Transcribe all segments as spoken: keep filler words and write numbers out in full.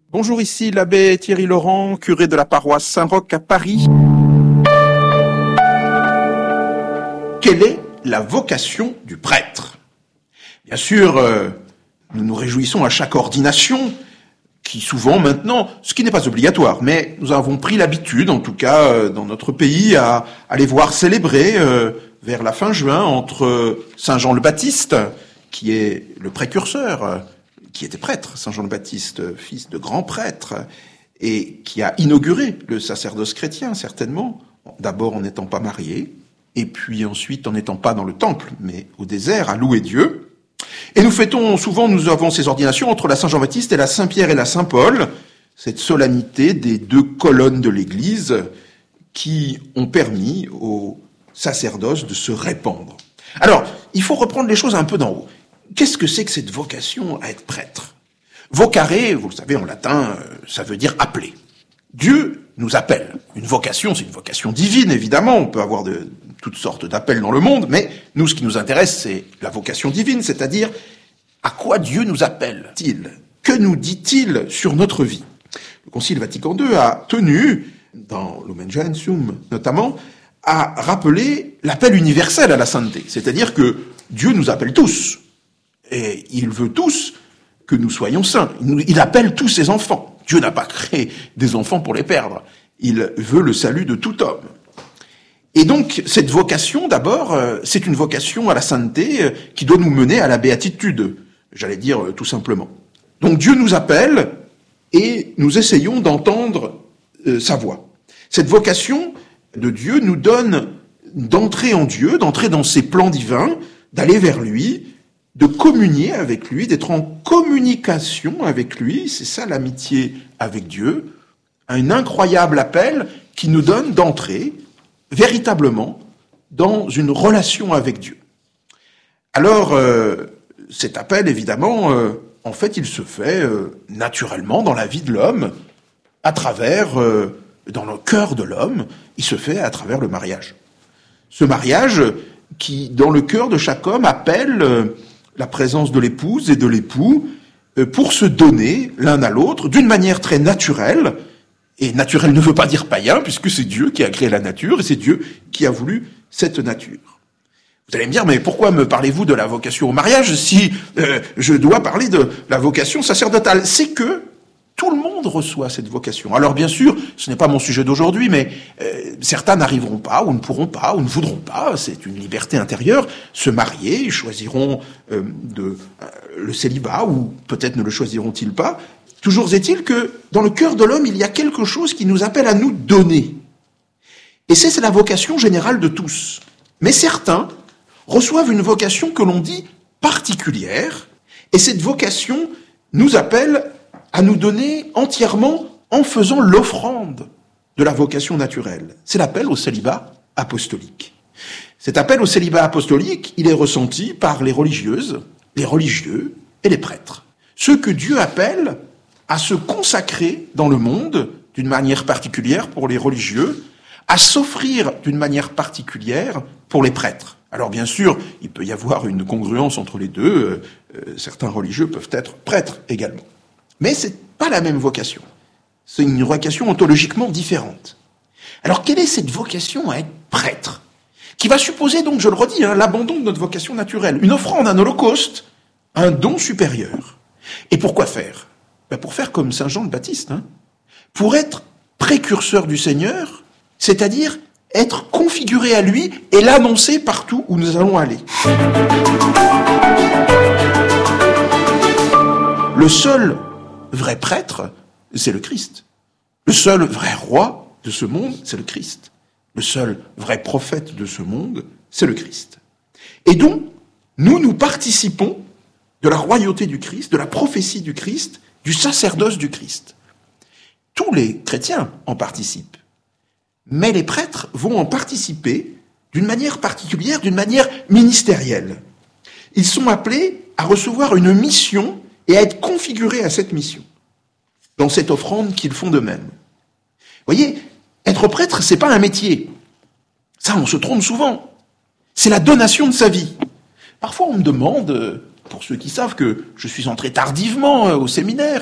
Bonjour, ici l'abbé Thierry Laurent, curé de la paroisse Saint-Roch à Paris. Quelle est la vocation du prêtre ? Bien sûr, euh, nous nous réjouissons à chaque ordination, qui souvent maintenant, ce qui n'est pas obligatoire, mais nous avons pris l'habitude, en tout cas euh, dans notre pays, à, à les voir célébrer euh, vers la fin juin entre Saint Jean le Baptiste, qui est le précurseur, euh, qui était prêtre, Saint Jean le Baptiste, fils de grand prêtre, et qui a inauguré le sacerdoce chrétien, certainement, d'abord en n'étant pas marié, et puis ensuite en n'étant pas dans le temple, mais au désert, à louer Dieu. Et nous fêtons souvent, nous avons ces ordinations entre la Saint-Jean-Baptiste et la Saint-Pierre et la Saint-Paul, cette solennité des deux colonnes de l'Église qui ont permis au sacerdoce de se répandre. Alors, il faut reprendre les choses un peu d'en haut. Qu'est-ce que c'est que cette vocation à être prêtre ? Vocare, vous le savez en latin, ça veut dire appeler. Dieu nous appelle. Une vocation, c'est une vocation divine, évidemment. On peut avoir de toutes sortes d'appels dans le monde, mais nous, ce qui nous intéresse, c'est la vocation divine, c'est-à-dire à quoi Dieu nous appelle-t-il ? Que nous dit-il sur notre vie ? Le Concile Vatican deux a tenu, dans Lumen Gentium notamment, à rappeler l'appel universel à la sainteté. C'est-à-dire que Dieu nous appelle tous. Et il veut tous que nous soyons saints. Il appelle tous ses enfants. Dieu n'a pas créé des enfants pour les perdre. Il veut le salut de tout homme. Et donc, cette vocation, d'abord, c'est une vocation à la sainteté qui doit nous mener à la béatitude, j'allais dire tout simplement. Donc Dieu nous appelle et nous essayons d'entendre euh, sa voix. Cette vocation de Dieu nous donne d'entrer en Dieu, d'entrer dans ses plans divins, d'aller vers lui, de communier avec lui, d'être en communication avec lui, c'est ça l'amitié avec Dieu, un incroyable appel qui nous donne d'entrer véritablement dans une relation avec Dieu. Alors, euh, cet appel, évidemment, euh, en fait, il se fait euh, naturellement dans la vie de l'homme, à travers, euh, dans le cœur de l'homme, il se fait à travers le mariage. Ce mariage qui, dans le cœur de chaque homme, appelle euh, la présence de l'épouse et de l'époux euh, pour se donner l'un à l'autre d'une manière très naturelle. Et naturel ne veut pas dire païen, puisque c'est Dieu qui a créé la nature et c'est Dieu qui a voulu cette nature. Vous allez me dire, mais pourquoi me parlez-vous de la vocation au mariage si euh, je dois parler de la vocation sacerdotale ? C'est que tout le monde reçoit cette vocation. Alors bien sûr, ce n'est pas mon sujet d'aujourd'hui, mais euh, certains n'arriveront pas, ou ne pourront pas, ou ne voudront pas, c'est une liberté intérieure, se marier, ils choisiront euh, de, euh, le célibat, ou peut-être ne le choisiront-ils pas. Toujours est-il que dans le cœur de l'homme, il y a quelque chose qui nous appelle à nous donner. Et c'est, c'est la vocation générale de tous. Mais certains reçoivent une vocation que l'on dit particulière, et cette vocation nous appelle à nous donner entièrement en faisant l'offrande de la vocation naturelle. C'est l'appel au célibat apostolique. Cet appel au célibat apostolique, il est ressenti par les religieuses, les religieux et les prêtres. Ceux que Dieu appelle à se consacrer dans le monde d'une manière particulière pour les religieux, à s'offrir d'une manière particulière pour les prêtres. Alors bien sûr, il peut y avoir une congruence entre les deux, euh, certains religieux peuvent être prêtres également. Mais c'est pas la même vocation. C'est une vocation ontologiquement différente. Alors quelle est cette vocation à être prêtre ? Qui va supposer donc, je le redis, hein, l'abandon de notre vocation naturelle, une offrande, un holocauste, un don supérieur. Et pourquoi faire ? Ben pour faire comme Saint Jean le Baptiste, hein, pour être précurseur du Seigneur, c'est-à-dire être configuré à lui et l'annoncer partout où nous allons aller. Le seul vrai prêtre, c'est le Christ. Le seul vrai roi de ce monde, c'est le Christ. Le seul vrai prophète de ce monde, c'est le Christ. Et donc, nous, nous participons de la royauté du Christ, de la prophétie du Christ, du sacerdoce du Christ. Tous les chrétiens en participent. Mais les prêtres vont en participer d'une manière particulière, d'une manière ministérielle. Ils sont appelés à recevoir une mission et à être configurés à cette mission, dans cette offrande qu'ils font d'eux-mêmes. Vous voyez, être prêtre, c'est pas un métier. Ça, on se trompe souvent. C'est la donation de sa vie. Parfois, on me demande, pour ceux qui savent que je suis entré tardivement au séminaire,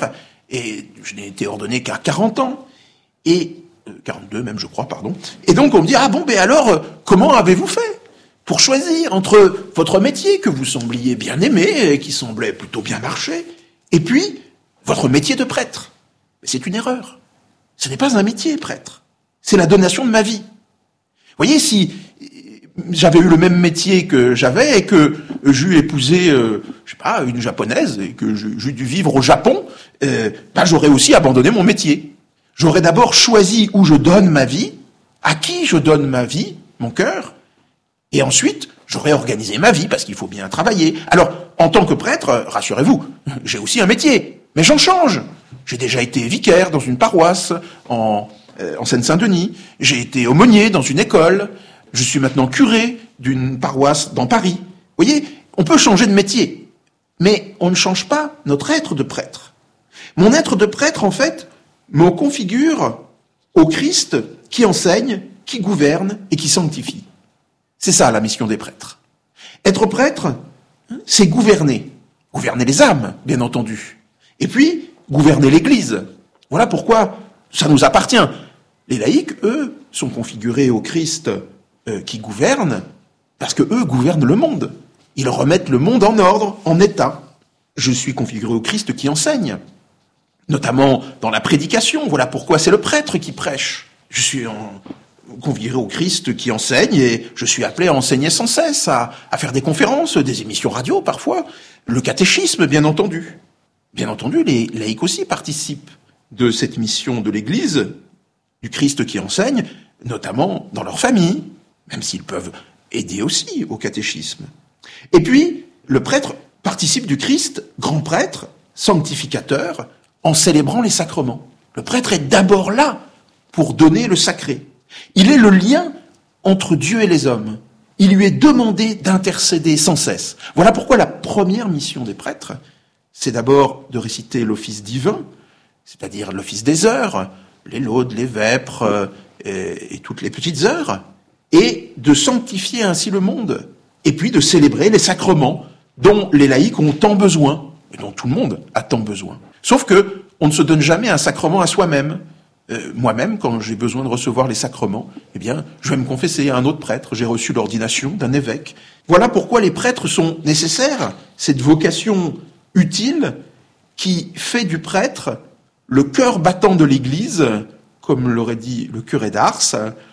Et je n'ai été ordonné qu'à quarante ans. Et, euh, quarante-deux même, je crois, pardon. Et donc, on me dit, ah bon, ben alors, euh, comment avez-vous fait pour choisir entre votre métier que vous sembliez bien aimer, et qui semblait plutôt bien marcher, et puis, votre métier de prêtre? Mais c'est une erreur. Ce n'est pas un métier, prêtre. C'est la donation de ma vie. Vous voyez, si j'avais eu le même métier que j'avais et que j'eus épousé, euh, je sais pas, une japonaise et que j'eus dû vivre au Japon, euh, ben j'aurais aussi abandonné mon métier. J'aurais d'abord choisi où je donne ma vie, à qui je donne ma vie, mon cœur, et ensuite j'aurais organisé ma vie parce qu'il faut bien travailler. Alors, en tant que prêtre, rassurez-vous, j'ai aussi un métier, mais j'en change. J'ai déjà été vicaire dans une paroisse en, euh, en Seine-Saint-Denis. J'ai été aumônier dans une école. Je suis maintenant curé d'une paroisse dans Paris. Vous voyez, on peut changer de métier, mais on ne change pas notre être de prêtre. Mon être de prêtre, en fait, me configure au Christ qui enseigne, qui gouverne et qui sanctifie. C'est ça la mission des prêtres. Être prêtre, c'est gouverner. Gouverner les âmes, bien entendu. Et puis, gouverner l'Église. Voilà pourquoi ça nous appartient. Les laïcs, eux, sont configurés au Christ euh, qui gouverne, parce que eux gouvernent le monde. Ils remettent le monde en ordre, en état. Je suis configuré au Christ qui enseigne, notamment dans la prédication. Voilà pourquoi c'est le prêtre qui prêche. Je suis en... configuré au Christ qui enseigne et je suis appelé à enseigner sans cesse, à, à faire des conférences, des émissions radio parfois, le catéchisme bien entendu. Bien entendu, les laïcs aussi participent de cette mission de l'Église, du Christ qui enseigne, notamment dans leur famille, même s'ils peuvent aider aussi au catéchisme. Et puis, le prêtre participe du Christ, grand prêtre, sanctificateur, en célébrant les sacrements. Le prêtre est d'abord là pour donner le sacré. Il est le lien entre Dieu et les hommes. Il lui est demandé d'intercéder sans cesse. Voilà pourquoi la première mission des prêtres, c'est d'abord de réciter l'office divin, c'est-à-dire l'office des heures, les laudes, les vêpres euh, et, et toutes les petites heures, et de sanctifier ainsi le monde, et puis de célébrer les sacrements dont les laïcs ont tant besoin, et dont tout le monde a tant besoin. Sauf que on ne se donne jamais un sacrement à soi-même. Euh, moi-même, quand j'ai besoin de recevoir les sacrements, eh bien, je vais me confesser à un autre prêtre. J'ai reçu l'ordination d'un évêque. Voilà pourquoi les prêtres sont nécessaires. Cette vocation utile qui fait du prêtre le cœur battant de l'Église, comme l'aurait dit le curé d'Ars,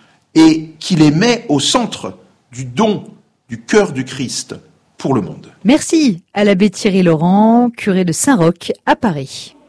et qui les met au centre du don du cœur du Christ pour le monde. Merci à l'abbé Thierry Laurent, curé de Saint-Roch à Paris.